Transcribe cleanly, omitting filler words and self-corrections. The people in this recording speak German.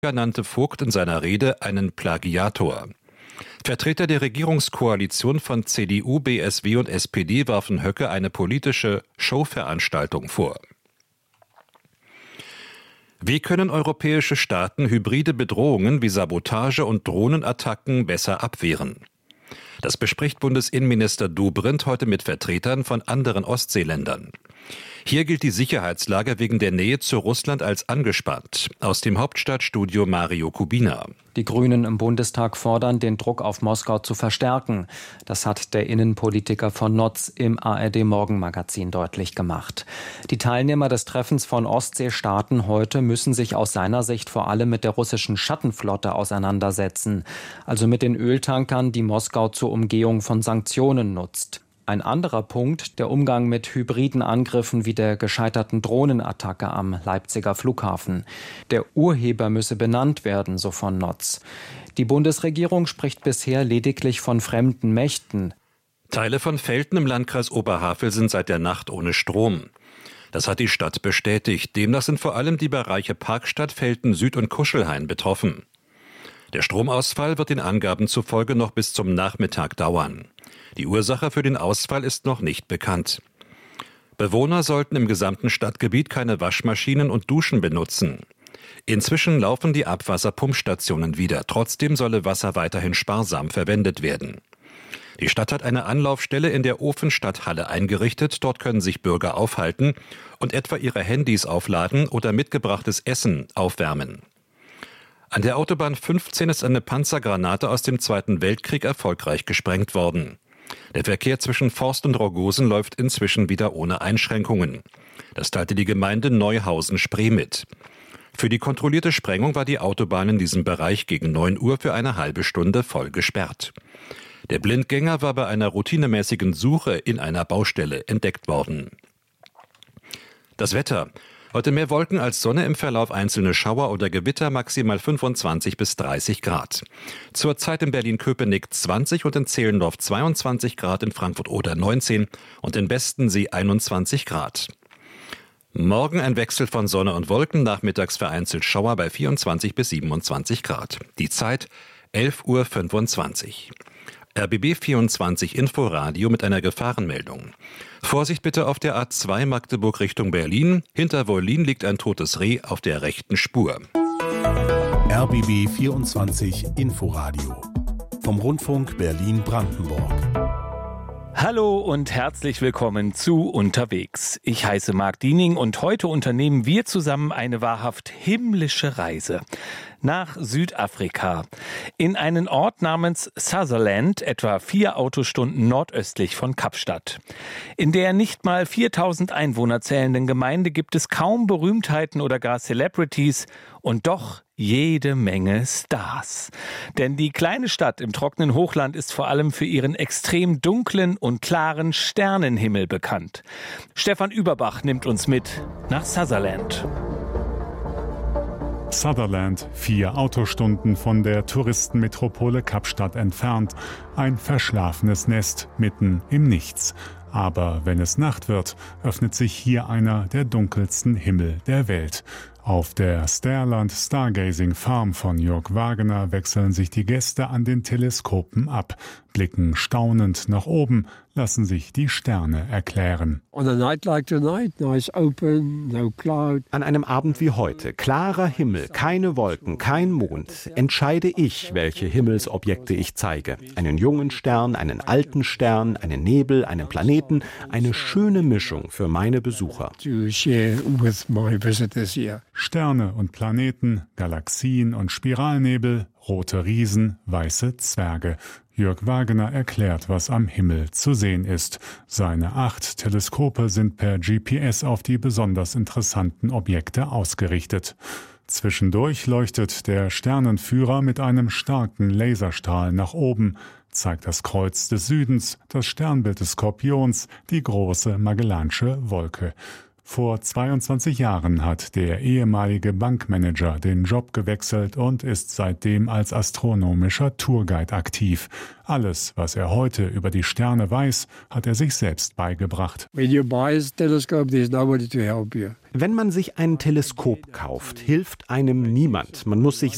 nannte Vogt in seiner Rede einen Plagiator. Vertreter der Regierungskoalition von CDU, BSW und SPD warfen Höcke eine politische Showveranstaltung vor. Wie können europäische Staaten hybride Bedrohungen wie Sabotage und Drohnenattacken besser abwehren? Das bespricht Bundesinnenminister Dobrindt heute mit Vertretern von anderen Ostseeländern. Hier gilt die Sicherheitslage wegen der Nähe zu Russland als angespannt. Aus dem Hauptstadtstudio Mario Kubina. Die Grünen im Bundestag fordern, den Druck auf Moskau zu verstärken. Das hat der Innenpolitiker von Notz im ARD-Morgenmagazin deutlich gemacht. Die Teilnehmer des Treffens von Ostseestaaten heute müssen sich aus seiner Sicht vor allem mit der russischen Schattenflotte auseinandersetzen. Also mit den Öltankern, die Moskau zur Umgehung von Sanktionen nutzt. Ein anderer Punkt, der Umgang mit hybriden Angriffen wie der gescheiterten Drohnenattacke am Leipziger Flughafen. Der Urheber müsse benannt werden, so von Notz. Die Bundesregierung spricht bisher lediglich von fremden Mächten. Teile von Velten im Landkreis Oberhavel sind seit der Nacht ohne Strom. Das hat die Stadt bestätigt. Demnach sind vor allem die Bereiche Parkstadt, Velten Süd und Kuschelhain betroffen. Der Stromausfall wird den Angaben zufolge noch bis zum Nachmittag dauern. Die Ursache für den Ausfall ist noch nicht bekannt. Bewohner sollten im gesamten Stadtgebiet keine Waschmaschinen und Duschen benutzen. Inzwischen laufen die Abwasserpumpstationen wieder. Trotzdem solle Wasser weiterhin sparsam verwendet werden. Die Stadt hat eine Anlaufstelle in der Ofenstadthalle eingerichtet. Dort können sich Bürger aufhalten und etwa ihre Handys aufladen oder mitgebrachtes Essen aufwärmen. An der Autobahn 15 ist eine Panzergranate aus dem Zweiten Weltkrieg erfolgreich gesprengt worden. Der Verkehr zwischen Forst und Rogosen läuft inzwischen wieder ohne Einschränkungen. Das teilte die Gemeinde Neuhausen-Spree mit. Für die kontrollierte Sprengung war die Autobahn in diesem Bereich gegen 9 Uhr für eine halbe Stunde voll gesperrt. Der Blindgänger war bei einer routinemäßigen Suche in einer Baustelle entdeckt worden. Das Wetter. Heute mehr Wolken als Sonne, im Verlauf einzelne Schauer oder Gewitter, maximal 25 bis 30 Grad. Zurzeit in Berlin-Köpenick 20 und in Zehlendorf 22 Grad, in Frankfurt-Oder 19 und in Bestensee 21 Grad. Morgen ein Wechsel von Sonne und Wolken, nachmittags vereinzelt Schauer bei 24 bis 27 Grad. Die Zeit 11.25 Uhr. RBB 24 Inforadio mit einer Gefahrenmeldung. Vorsicht bitte auf der A2 Magdeburg Richtung Berlin. Hinter Wollin liegt ein totes Reh auf der rechten Spur. RBB 24 Inforadio vom Rundfunk Berlin-Brandenburg. Hallo und herzlich willkommen zu Unterwegs. Ich heiße Marc Diening und heute unternehmen wir zusammen eine wahrhaft himmlische Reise nach Südafrika, in einen Ort namens Sutherland, etwa 4 Autostunden nordöstlich von Kapstadt. In der nicht mal 4000 Einwohner zählenden Gemeinde gibt es kaum Berühmtheiten oder gar Celebrities und doch jede Menge Stars. Denn die kleine Stadt im trockenen Hochland ist vor allem für ihren extrem dunklen und klaren Sternenhimmel bekannt. Stefan Überbach nimmt uns mit nach Sutherland. Sutherland, 4 Autostunden von der Touristenmetropole Kapstadt entfernt. Ein verschlafenes Nest mitten im Nichts. Aber wenn es Nacht wird, öffnet sich hier einer der dunkelsten Himmel der Welt. Auf der Starland Stargazing Farm von Jörg Wagener wechseln sich die Gäste an den Teleskopen ab, blicken staunend nach oben, lassen sich die Sterne erklären. On a night like tonight, nice open, no cloud. An einem Abend wie heute, klarer Himmel, keine Wolken, kein Mond, entscheide ich, welche Himmelsobjekte ich zeige. Einen jungen Stern, einen alten Stern, einen Nebel, einen Planeten, eine schöne Mischung für meine Besucher. To share with my visitors here. Sterne und Planeten, Galaxien und Spiralnebel, rote Riesen, weiße Zwerge. Jörg Wagener erklärt, was am Himmel zu sehen ist. Seine 8 Teleskope sind per GPS auf die besonders interessanten Objekte ausgerichtet. Zwischendurch leuchtet der Sternenführer mit einem starken Laserstrahl nach oben, zeigt das Kreuz des Südens, das Sternbild des Skorpions, die große Magellansche Wolke. Vor 22 Jahren hat der ehemalige Bankmanager den Job gewechselt und ist seitdem als astronomischer Tourguide aktiv. Alles, was er heute über die Sterne weiß, hat er sich selbst beigebracht. Wenn man sich ein Teleskop kauft, hilft einem niemand. Man muss sich